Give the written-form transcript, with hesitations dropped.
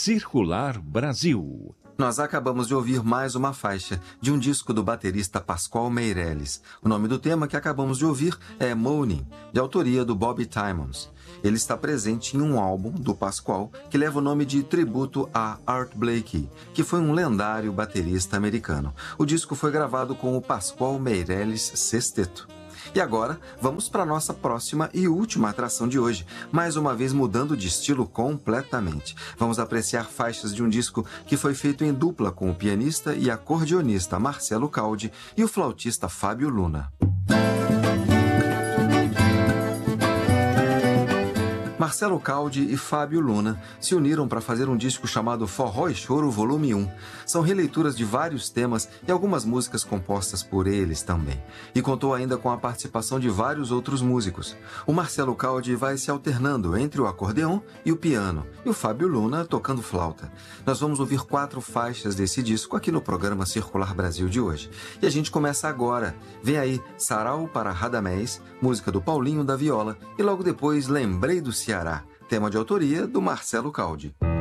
Circular Brasil. Nós acabamos de ouvir mais uma faixa de um disco do baterista Pascoal Meirelles. O nome do tema que acabamos de ouvir é Moaning, de autoria do Bobby Timmons. Ele está presente em um álbum do Pascoal que leva o nome de tributo a Art Blakey, que foi um lendário baterista americano. O disco foi gravado com o Pascoal Meirelles Sexteto. E agora, vamos para a nossa próxima e última atração de hoje, mais uma vez mudando de estilo completamente. Vamos apreciar faixas de um disco que foi feito em dupla com o pianista e acordeonista Marcelo Caldi e o flautista Fábio Luna. Marcelo Caldi e Fábio Luna se uniram para fazer um disco chamado Forró e Choro Volume 1. São releituras de vários temas e algumas músicas compostas por eles também. E contou ainda com a participação de vários outros músicos. O Marcelo Caldi vai se alternando entre o acordeão e o piano, e o Fábio Luna tocando flauta. Nós vamos ouvir 4 faixas desse disco aqui no programa Circular Brasil de hoje. E a gente começa agora. Vem aí Sarau para Radamés, música do Paulinho da Viola, e logo depois Lembrei do Ceará, tema de autoria do Marcelo Caldi.